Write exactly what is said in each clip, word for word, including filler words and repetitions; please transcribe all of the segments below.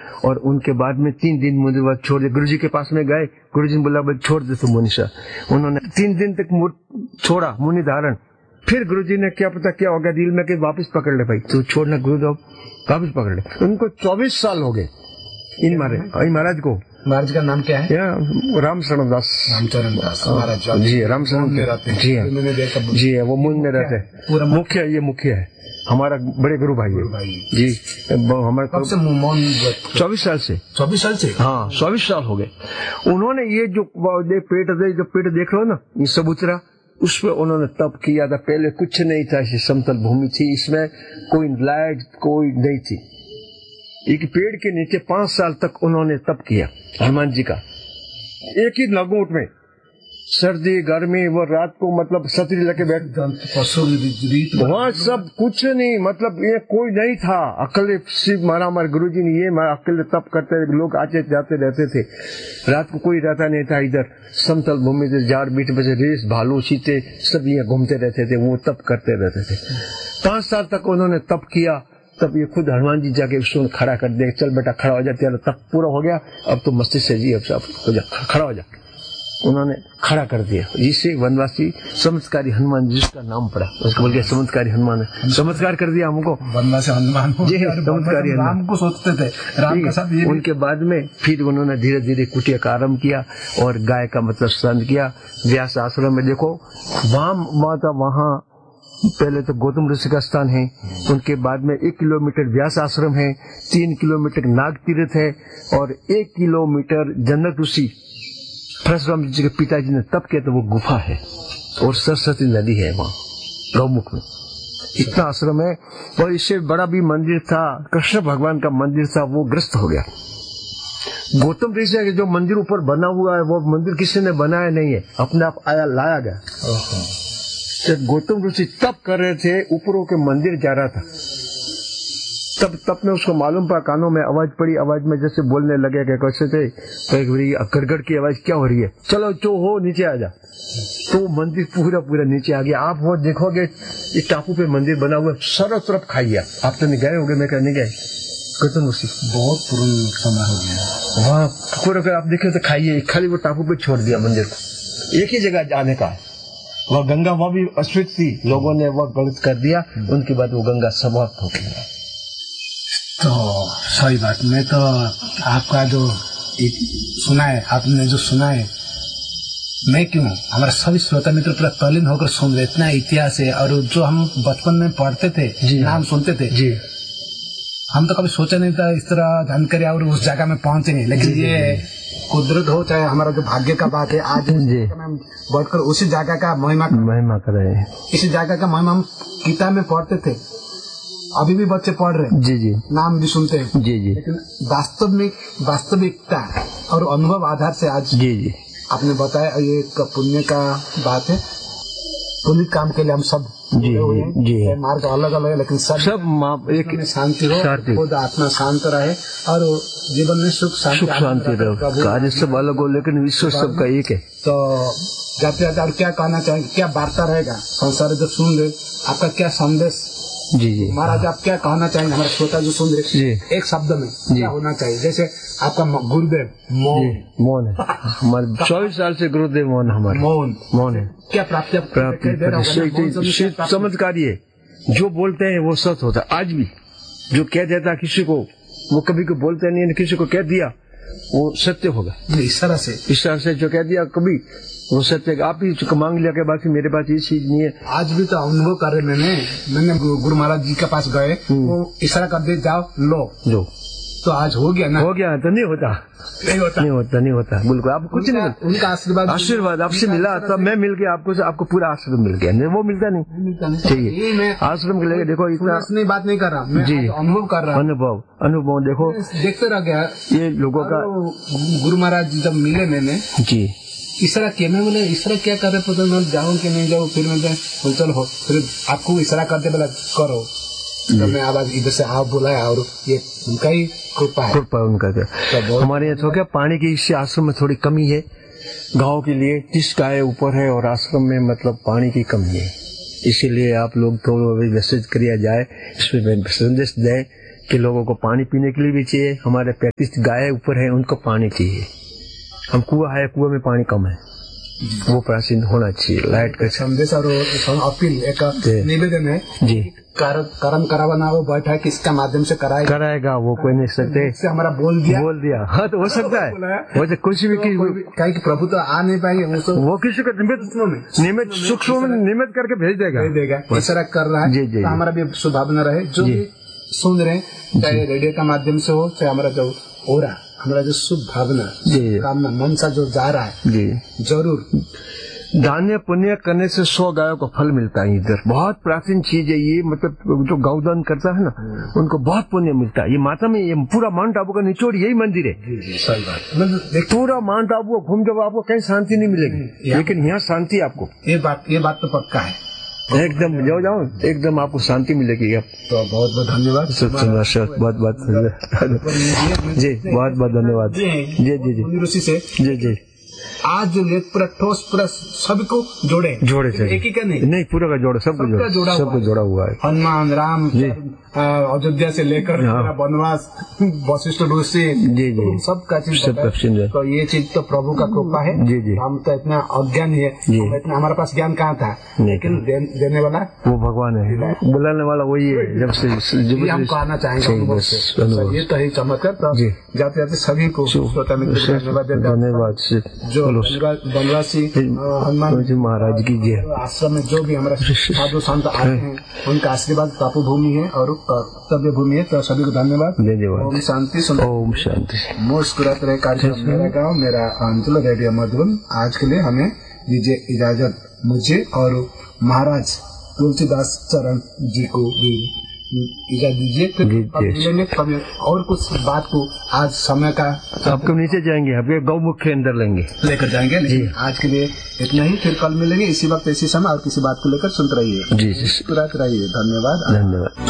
और उनके बाद में तीन दिन मुझे वह छोड़ दिया। गुरु जी के पास में गए, गुरु जी ने बोला छोड़ दे तो मुनीषा। उन्होंने तीन दिन तक छोड़ा मुनि धारण। फिर गुरु जी ने क्या पता क्या हो गया दिल में कि वापस पकड़ ले भाई, तू छोड़ना गुरुदेव, वापस पकड़ ले। उनको चौबीस साल हो गए इन महाराज महाराज को। महाराज का नाम क्या है? रामचरण दास। रामचरण दास महाराज जी, रामचरण जी है जी है, वो मुन में रहते हैं। मुख्य ये मुख्य है हमारा, बड़े गुरु भाई है जी। हमारे कब से मौन? चौबीस साल से। चौबीस साल से हाँ, चौबीस साल हो गए। उन्होंने ये जो पेट जो पेट देख रहे हो ना, ये सबूतरा, उसमें उन्होंने तप किया था। पहले कुछ नहीं था, इसे समतल भूमि थी, इसमें कोई लाइट कोई नहीं थी। एक पेड़ के नीचे पांच साल तक उन्होंने तप किया हनुमान जी का, एक ही लगोट में, सर्दी गर्मी, वो रात को मतलब छतरी लेके बैठ, वहाँ सब कुछ नहीं, मतलब ये कोई नहीं था। अकेले शिव मारा हमारे गुरु जी ने ये अकेले तप करते, लोग आते जाते रहते थे, रात को कोई रहता नहीं था इधर। समतल भूमि से झाड़ बीट बजे रेस भालू चीते सब ये घूमते रहते थे, वो तप करते रहते थे। पांच साल तक उन्होंने तप किया। तब ये खुद हनुमान जी जाके उसको खड़ा कर दे, चल बेटा खड़ा हो जा, तेरा तप पूरा हो गया, अब तो मस्तिष्क से जी, अब सब हो जा, खड़ा हो जा। उन्होंने खड़ा कर दिया, जिससे वनवासी चमत्कारी हनुमान जी जिसका नाम पड़ा, उसको बोल के चमत्कारी हनुमान है, चमत्कार कर दिया हमको, वनवासी हनुमान जी चमत्कारी राम को सोचते थे राम के साथ। उनके बाद में फिर उन्होंने धीरे धीरे कुटिया का आरम्भ किया और गाय का मतलब संत किया। व्यास आश्रम में देखो, वाम माता वहाँ पहले तो गौतम ऋषि का स्थान है, उनके बाद में एक किलोमीटर व्यास आश्रम है, तीन किलोमीटर नाग तीर्थ है और एक किलोमीटर जन्नत ऋषि परशुराम जी के पिताजी ने तप किया तो वो गुफा है और सरस्वती नदी है वहाँ गौमुख में। इतना आश्रम है। और इससे बड़ा भी मंदिर था, कृष्ण भगवान का मंदिर था, वो ग्रस्त हो गया। गौतम ऋषि का जो मंदिर ऊपर बना हुआ है वो मंदिर किसी ने बनाया नहीं है, अपने आप आया लाया गया। जब गौतम ऋषि तप कर रहे थे, ऊपरों के मंदिर जा रहा था, तब तब में उसको मालूम पड़ा, कानों में आवाज पड़ी, आवाज में जैसे बोलने लगे क्या कैसे थे, गड़गड़ की आवाज क्या हो रही है, चलो जो हो नीचे आ जा। तो मंदिर पूरा पूरा नीचे आ गया। आप वो देखोगे इस टापू पे मंदिर बना हुआ, सारा तरफ खाई। आप तो नहीं गए होगे, मैं कहने गए, गौतम ऋषि बहुत पुराना समय हो गया वहाँ पूरा, आप देखे तो खाइए, खाली वो टापू पे छोड़ दिया मंदिर को, एक ही जगह जाने का। वह गंगा वह भी अस्वीत थी, लोगों ने वह गलत कर दिया, उनके बाद वो गंगा समाप्त हो गई। तो सही बात, मैं तो आपका जो सुना है, आपने जो सुना है, मैं क्यों, हमारे सभी श्रोता मित्र पूरा तल्लीन होकर सुन रहे, इतना इतिहास है। और जो हम बचपन में पढ़ते थे, नाम सुनते थे जी, हम तो कभी सोचा नहीं था इस तरह जानकारी और उस जगह में पहुंचेंगे। लेकिन ये कुदरत हो चाहे हमारा जो भाग्य का बात है, आज हम बैठकर उसी जगह का महिमा महिमा कर रहे हैं। इसी जगह का महिमा हम किताब में पढ़ते थे, अभी भी बच्चे पढ़ रहे हैं जी जी, नाम भी सुनते हैं जी जी, लेकिन वास्तविक वास्तविकता और अनुभव आधार से आज जी जी आपने बताया, ये पुण्य का बात है। पुण्य काम के लिए हम सब जी जी, मार्ग अलग अलग है, लेकिन सब सब एक शांति हो, खुद आत्मा शांत रहे और जीवन में सुख शांति शांति रहे। कार्य सब अलग हो लेकिन विश्व सबका एक है। तो जाते जाते क्या कहना चाहेंगे, क्या वार्ता रहेगा संसार जो सुन रहे, आपका क्या संदेश? जी जी महाराज आप क्या कहना चाहेंगे हमारे श्रोता जो सुन रहे, एक शब्द में क्या होना चाहिए? जैसे आपका गुरुदेव मौन मौन है हमारे चौबीस साल से गुरुदेव मौन हमारे मौन मौन है। क्या प्राप्ति प्राप्ति चमत्कारी है, जो बोलते हैं वो सच होता है। आज भी जो कह देता किसी को, वो कभी को बोलते नहीं है, किसी को कह दिया वो सत्य होगा। इस तरह से इस तरह से जो कह दिया कभी वो सत्य। आप ही मांग लिया के बाकी मेरे पास ये चीज नहीं है। आज भी तो अनुभव कर रहे, मैंने मैंने गुरु महाराज जी के पास गए, वो इशारा कर दे जाओ लो लो, तो आज हो गया ना, हो गया तो नहीं होता नहीं होता नहीं होता नहीं होता बिल्कुल। आपको कुछ नहीं, उनका आशीर्वाद आशीर्वाद आपसे मिला, तब मैं मिल गया आपको, आपको पूरा आश्रम मिल गया, नहीं वो मिलता नहीं मिलता नहीं चाहिए। मैं आश्रम के लिए देखो इतना नहीं बात नहीं कर रहा, मैं जी अनुभव कर रहा हूँ, अनुभव अनुभव देखो देखते रह गया ये लोगों का। गुरु महाराज जी जब मिले मैंने जी इशारा किया, मैं बोले इशारा क्या कर रहे पता नहीं, जाऊँ कि नहीं जाऊँ, फिर मैं बोल चलो, फिर आपको इशारा करते बोला करो, तो मैं आवाज इधर से आप बुलाया और ये उनका ही कृपा है, कृपा उनका क्या। तो हमारे यहाँ तो क्या पानी की इस आश्रम में थोड़ी कमी है, गांव के लिए तीस गाय ऊपर है और आश्रम में मतलब पानी की कमी है, इसीलिए आप लोग थोड़ा मैसेज किया जाए, इसमें संदेश दें कि लोगों को पानी पीने के लिए भी चाहिए। हमारे पैंतीस गाय ऊपर है, उनको पानी चाहिए। हम कुआं है, कुआं में पानी कम है, वो प्राचीन होना चाहिए। लाइट का संदेश और अपील एक निवेदन है जी, कर्म करावाना वो बैठा किसका माध्यम से कराएगा कराएगा वो कोई नहीं सकते। इससे हमारा बोल दिया बोल दिया हाँ, तो हो सकता है वो तो कुछ भी कहीं प्रभु तो आ नहीं पाएंगे, वो तो वो किसी को निमित्त निमित्त सूक्ष्म में निमित्त करके भेज देगा भेज देगा इस तरह कर रहा है। जी जी, तो हमारा भी सुभावना रहे जो भी सुन रहे हैं, चाहे रेडियो का माध्यम से हो, चाहे हमारा जो हो रहा हमारा जो शुभ भावना कामना मन सा जो जा रहा है जी, जरूर दान्य पुण्य करने से सौ गायों को फल मिलता है। इधर बहुत प्राचीन चीज है ये, मतलब जो गौदान करता है ना उनको बहुत पुण्य मिलता है। ये माता में ये पूरा माउंट आबू का निचोड़ यही मंदिर है। जी जी सही बात। पूरा माउंट आबू घूम जाओ आपको कहीं शांति नहीं मिलेगी, लेकिन यहाँ शांति आपको, ये बात ये बात तो पक्का है, एकदम जाओ जाओ एकदम आपको शांति मिलेगी। आप तो बहुत बहुत धन्यवाद, बहुत बहुत जी, बहुत बहुत धन्यवाद जी जी जी ऋषि से जी जी। आज जो लेख पूरा ठोस पूरा सभी को जोड़े जोड़े एक ही का नहीं नहीं पूरा का जोड़ा, सबको जोड़ा जोड़ा सबको जोड़ा हुआ है। हनुमान राम अयोध्या से लेकर वनवास वशिष्ठ ऋषि जी जी सबका चीज, तो ये चीज तो प्रभु का कृपा है जी जी। हम तो इतना अज्ञान है, इतना हमारे पास ज्ञान कहाँ था, लेकिन देने वाला वो भगवान है, बुलाने वाला वही है। जब से हमको आना चाहेंगे ये तो ही चमत्कार। तो जाते जाते सभी को श्रोता मित्र धन्यवाद। जो बनवासी हनुमान जी महाराज की जय, आश्रम में जो भी हमारे साधु संत आते हैं उनका आशीर्वाद तपो भूमि है और कर्तव्य भूमि है, तो सभी को धन्यवाद। ओम शांति ओम शांति। मुस्कुराते रहे कार्यक्रम मेरा गाँव मेरा अंचल रेडियो मधुबन। आज के लिए हमें दीजिए इजाजत, मुझे और महाराज तुलसीदास चरण जी को भी इजाजत दीजिए। फिर मिलेंगे कभी और कुछ बात को, आज समय का आपको नीचे जाएंगे, आपके गौमुख के अंदर लेंगे लेकर जाएंगे जी। आज के लिए इतना ही, फिर कल मिलेंगे इसी वक्त इसी समय और किसी बात को लेकर सुनते रहिए जी, मुस्कुराते रहिए। धन्यवाद धन्यवाद।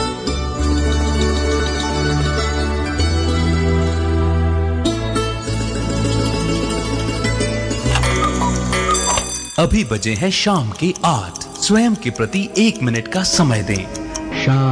अभी बजे हैं शाम के आठ। स्वयं के प्रति एक मिनट का समय दें। शाम